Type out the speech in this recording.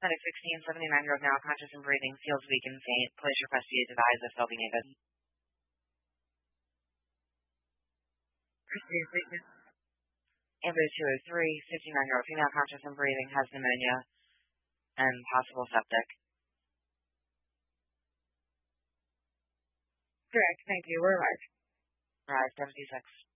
Medic 16, 79-year-old now conscious and breathing, feels weak and faint. Police request you to advise if they'll be needed. Ambulance 203, 59-year-old female conscious and breathing, has pneumonia and possible septic. Correct. Thank you. We're live. Rise 76.